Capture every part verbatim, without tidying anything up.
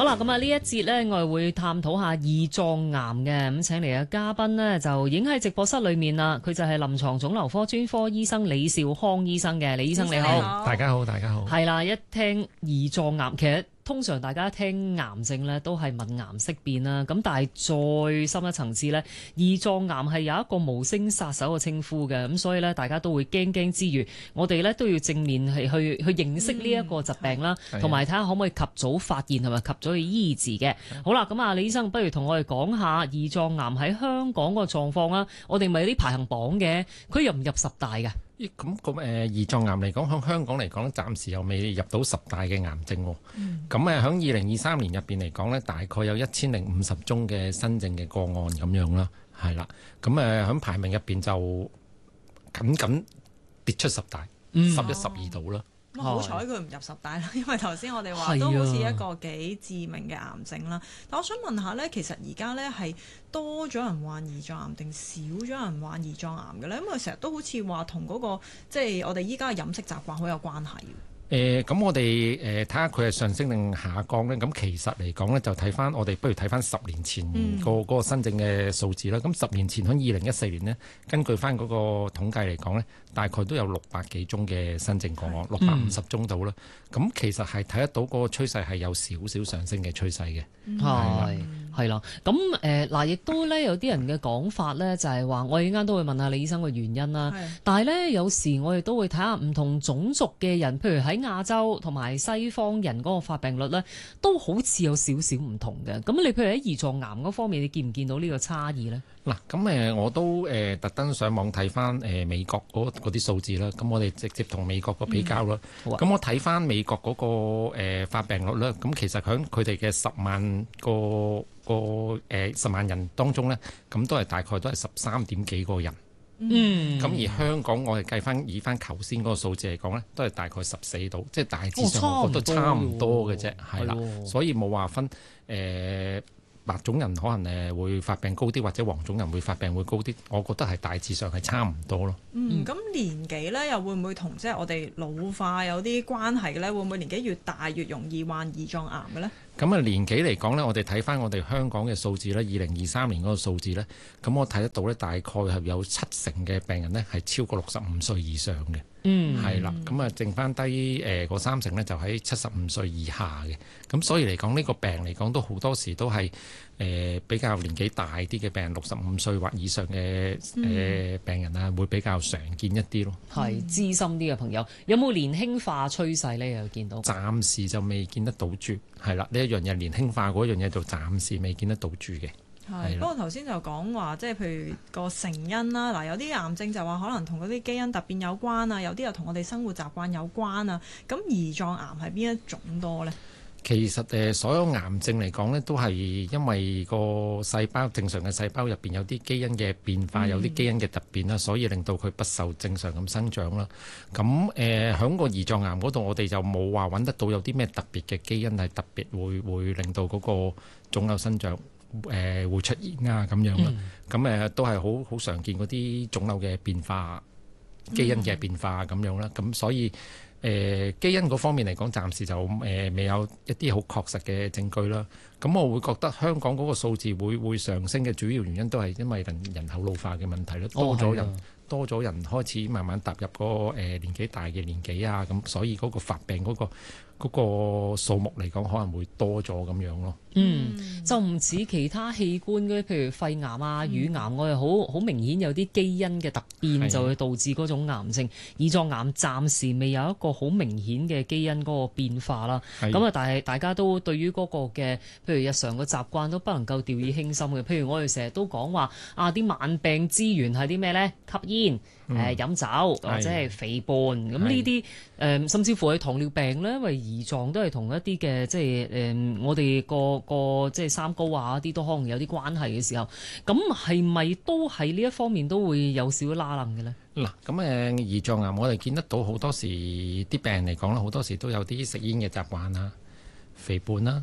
好啦，咁啊呢一節呢，我哋會探討下胰臟癌嘅，咁請嚟嘅嘉賓呢，就已經喺直播室裏面啦。佢就係臨床腫瘤科專科醫生李兆康醫生嘅，李醫生你好。 你好，大家好，大家好。 係啦，一聽胰臟癌，其實通常大家聽癌症呢都係聞癌色變啦，咁但係再深一層次呢，胰臟癌係有一個無聲殺手嘅稱呼嘅，咁所以呢，大家都會驚驚之餘，我哋呢都要正面係去去認識呢一個疾病啦，同埋睇下可唔可以及早發現同埋及早去醫治嘅。好啦，咁啊李醫生，不如同我哋講下胰臟癌喺香港個狀況啦。我哋咪有啲排行榜嘅，佢入唔入十大㗎？ 咁咁誒胰臟癌嚟講，喺香港嚟講，暫時又未入到十大嘅癌症喎。咁誒喺二零二三年入邊嚟講呢，大概有一千零五十宗嘅新症嘅個案咁樣啦，係啦。咁誒喺排名入邊就緊緊跌出十大，十一、十二度啦。 咁好彩佢唔入十大啦，因為頭先我哋話都好似一個幾致命嘅癌症啦。但我想問下呢，其實而家呢係多咗人患胰臟癌定少咗人患胰臟癌嘅呢？因為成日都好似話同嗰個即係我哋依家嘅飲食習慣好有關係。 誒咁、呃、我哋誒睇下佢係上升定下降呢。咁其實嚟講呢，就睇翻我哋不如睇翻十年前個嗰、嗯、個新症嘅數字啦。咁十年前喺二零一四年呢，根據翻嗰個統計嚟講呢，大概都有六百幾宗嘅新症個案，六百五十宗到啦。咁、嗯、其實係睇得到嗰個趨勢係有少少上升嘅趨勢嘅。 係係啦，咁誒嗱，亦都咧有啲人嘅講法咧，就係話我哋陣間都會問下李醫生嘅原因啦。但係咧有時我哋都會睇下唔同種族嘅人，譬如喺亞洲同埋西方人嗰個發病率咧，都好似有少少唔同嘅。咁你譬如喺胰臟癌嗰方面，你見唔見到呢個差異咧？ 嗱，咁誒我都誒特登上網睇翻誒美國嗰嗰啲數字啦。咁我哋直接同美國個比較啦。咁、嗯啊、我睇翻美國嗰、嗰個誒、呃、發病率咧，咁其實喺佢哋嘅十萬個個誒、呃、十萬人當中咧，咁都係大概都係十三點幾個人。 嗯。咁而香港我哋計翻以翻頭先嗰個數字嚟講咧，都係大概十四度，即係大致上我覺得差唔多嘅啫，係啦、哦。所以冇話分誒。呃白種人可能誒會發病高啲，或者黃種人會發病會高啲，我覺得係大致上係差唔多咯。 嗯，咁年紀咧又會唔會同即係我哋老化有啲關係嘅咧？會唔會年紀越大越容易患胰臟癌嘅咧？ 咁啊年紀嚟講呢，我哋睇翻我哋香港嘅數字呢，二零二三年嗰個數字呢，咁我睇得到呢，大概係有七成嘅病人呢係超過六十五歲以上嘅。嗯，係啦，咁啊剩翻低誒嗰三成呢，就喺七十五歲以下嘅。咁所以嚟講呢個病嚟講都好多時都係誒、呃、比較年紀大啲嘅病人，六十五歲或以上嘅誒、呃、病人啊，會比較常見一啲咯。 係資深啲嘅朋友，有冇年輕化趨勢呢？又見到？ 暫時就未見得到住，係啦，呢一樣嘢年輕化嗰樣嘢就暫時未見得到住嘅。 係，不過頭先就講話，即係譬如個成因啦，嗱有啲癌症就話可能同嗰啲基因突變有關啊，有啲又同我哋生活習慣有關啊。咁胰臟癌係邊一種多呢？ 其實誒，所有癌症嚟講呢，都係因為個細胞正常嘅細胞入邊有啲基因嘅變化，嗯、有啲基因嘅突變啦，所以令到佢不受正常咁生長啦。咁誒，喺個胰臟癌嗰度，我哋就冇話揾得到有啲咩特別嘅基因係特別會會令到嗰個腫瘤生長。誒、呃、會出現啊咁樣啦，咁誒、嗯、都係好好常見嗰啲腫瘤嘅變化、基因嘅變化咁樣啦，咁、嗯、所以誒、呃、基因嗰方面嚟講，暫時就誒、呃、未有一啲好確實嘅證據啦。咁我會覺得香港嗰個數字會會上升嘅主要原因都係因為人人口老化嘅問題咯，多咗人、哦、多咗人開始慢慢踏入嗰、那個、呃、年紀大嘅年紀啊，咁所以嗰個發病嗰、那個嗰、那個數目嚟講可能會多咗咁樣咯。 嗯，就唔似其他器官嗰啲，譬如肺癌啊、乳癌，我哋好好明顯有啲基因嘅突變就會導致嗰種癌症。胰臟癌暫時未有一個好明顯嘅基因嗰個變化啦。咁啊，但係大家都對於嗰個嘅譬如日常嘅習慣都不能夠掉以輕心嘅。譬如我哋成日都講話啊，啲慢病之源係啲咩呢？吸煙、誒、嗯呃、飲酒或者係肥胖。咁呢啲誒，甚至乎係糖尿病咧，因為胰臟都係同一啲嘅即係誒、呃，我哋個個即係三高啊，一啲都可能有啲關係嘅時候，咁係咪都係呢一方面都會有少少拉楞嘅咧？ 嗱，咁誒胰臟癌我哋見得到好多時啲病人嚟講啦，好多時都有啲食煙嘅習慣啦、肥胖啦、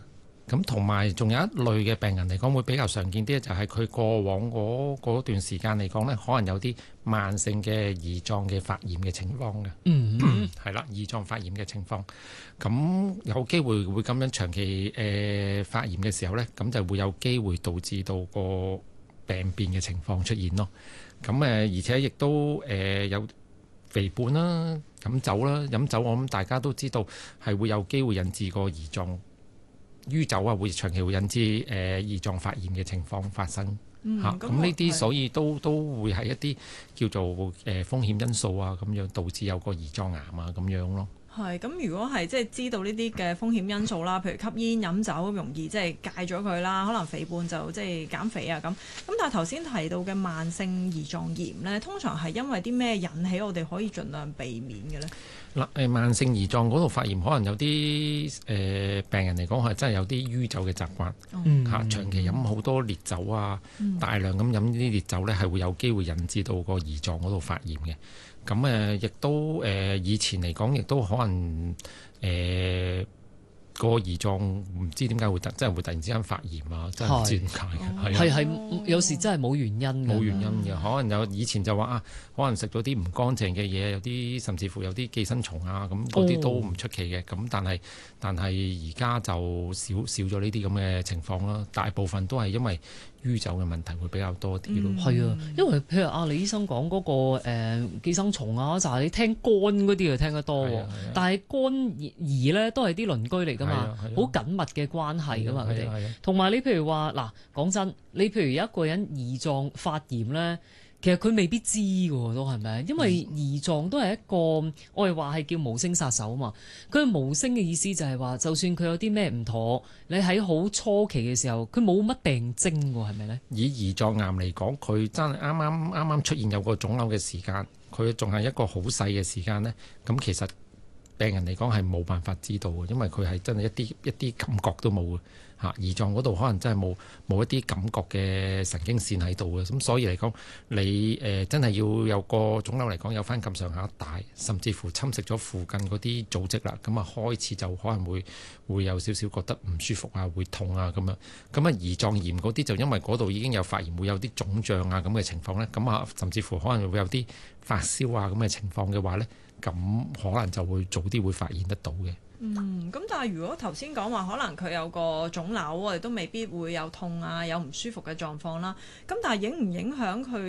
咁同埋仲有一類嘅病人嚟講會比較常見啲，就係佢過往嗰嗰段時間嚟講呢，可能有啲慢性嘅胰臟嘅發炎嘅情況嘅。 嗯， 係啦，胰臟發炎嘅情況，咁有機會會咁樣長期誒、呃、發炎嘅時候呢，咁就會有機會導致到個病變嘅情況出現咯。咁誒、呃，而且亦都誒、呃、有肥胖啦、飲酒啦、飲酒，我諗大家都知道係會有機會引致個胰臟酗酒啊，會長期會引致誒、呃、胰臟發炎嘅情況發生嚇。咁呢啲所以都都會係一啲叫做誒、呃、風險因素啊，咁樣導致有個胰臟癌啊咁樣咯。 係咁，如果係即係知道呢啲嘅風險因素啦，譬如吸煙飲酒容易即係戒咗佢啦，可能肥胖就即係減肥啊咁。咁但係頭先提到嘅慢性胰臟炎呢，通常係因為啲咩引起，我哋可以盡量避免嘅呢？ 嗱誒，慢性胰臟嗰度發炎，可能有啲誒、呃、病人嚟講係真係有啲酗酒嘅習慣嚇， 嗯、 長期飲好多烈酒啊，嗯、大量咁飲呢啲烈酒呢，係會有機會引致到個胰臟嗰度發炎嘅。咁誒、呃，亦都誒、呃、以前嚟講，亦都可能誒。呃個胰臟唔知點解會突，真係會突然之間發炎啊！真係唔知點解嘅， 係係有時真係冇原因嘅， 冇原因嘅。可能有以前就話啊，可能食咗啲唔乾淨嘅嘢，有啲甚至乎有啲寄生蟲啊，咁嗰啲都唔出奇嘅。咁、哦、但係但係而家就少少咗呢啲咁嘅情況啦。大部分都係因為酗酒嘅問題會比較多啲咯。 係、嗯、啊，因為譬如阿李醫生講嗰、那個誒、呃、寄生蟲啊，就係、是、你聽肝嗰啲就聽得多，啊啊、但係肝胰咧都係啲鄰居嚟㗎嘛，好、啊啊、緊密嘅關係㗎嘛佢哋。同埋、啊啊、你譬如話嗱，講真，你譬如有一個人胰臟發炎咧。其實佢未必知㗎都係咪？因為胰臟都係一個我哋話係叫無聲殺手啊嘛。佢無聲嘅意思就係話，就算佢有啲咩唔妥，你喺好初期嘅時候，佢冇乜病徵喎，係咪呢？以胰臟癌嚟講，佢真係啱啱啱啱出現有個腫瘤嘅時間，佢仲係一個好細嘅時間呢。咁其實病人嚟講係冇辦法知道嘅，因為佢係真係一啲一啲感覺都冇嘅。嚇，胰臟嗰度可能真係冇冇一啲感覺嘅神經線喺度嘅，咁所以嚟講，你誒、呃、真係要有個腫瘤嚟講有翻咁上下大，甚至乎侵蝕咗附近嗰啲組織啦，咁啊開始就可能會會有少少覺得唔舒服啊，會痛啊咁樣。咁啊胰臟炎嗰啲就因為嗰度已經有發炎，會有啲腫脹啊咁嘅情況咧，咁啊甚至乎可能會有啲發燒啊咁嘅情況嘅話咧，咁可能就會早啲會發現得到嘅。 嗯，咁但係如果頭先講話，可能佢有個腫瘤，我哋都未必會有痛啊，有唔舒服嘅狀況啦。咁但係影唔影響佢